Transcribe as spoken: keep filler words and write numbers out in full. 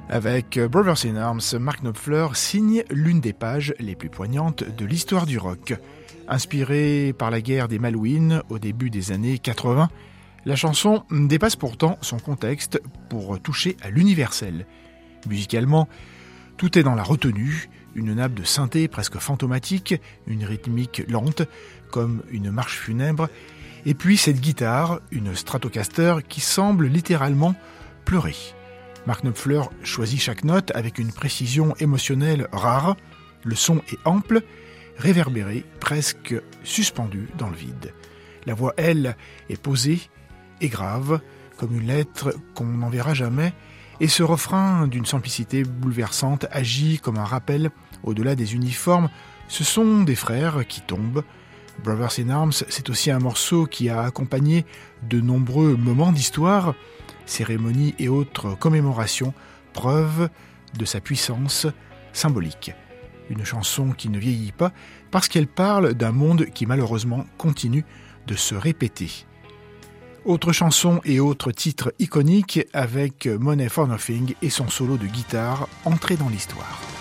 Avec Brothers in Arms, Mark Knopfler signe l'une des pages les plus poignantes de l'histoire du rock. Inspirée par la guerre des Malouines au début des années quatre-vingts, la chanson dépasse pourtant son contexte pour toucher à l'universel. Musicalement, tout est dans la retenue, une nappe de synthé presque fantomatique, une rythmique lente, comme une marche funèbre, et puis cette guitare, une Stratocaster qui semble littéralement pleurer. Mark Knopfler choisit chaque note avec une précision émotionnelle rare. Le son est ample, réverbéré, presque suspendu dans le vide. La voix, elle, est posée et grave, comme une lettre qu'on n'enverra jamais, et ce refrain d'une simplicité bouleversante agit comme un rappel au-delà des uniformes. Ce sont des frères qui tombent. Brothers in Arms, c'est aussi un morceau qui a accompagné de nombreux moments d'histoire, cérémonies et autres commémorations, preuve de sa puissance symbolique. Une chanson qui ne vieillit pas parce qu'elle parle d'un monde qui malheureusement continue de se répéter. Autre chanson et autres titres iconiques avec Money for Nothing et son solo de guitare entré dans l'histoire.